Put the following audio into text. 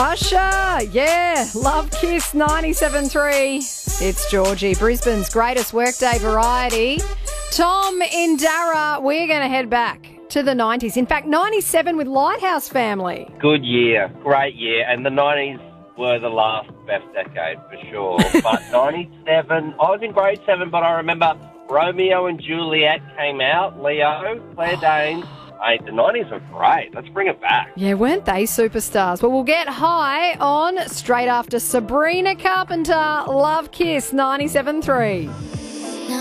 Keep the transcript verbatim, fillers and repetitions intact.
Usher, yeah, Love Kiss ninety-seven three. It's Georgie, Brisbane's greatest workday variety. Tom in Darra, we're going to head back to the nineties. In fact, ninety-seven with Lighthouse Family. Good year, great year, and the nineties were the last best decade for sure. But ninety-seven, I was in grade seven, but I remember Romeo and Juliet came out, Leo, Claire Danes. Hey, the nineties were great. Let's bring it back. Yeah, weren't they superstars? Well, we'll get high on straight after Sabrina Carpenter, Love Kiss ninety-seven three.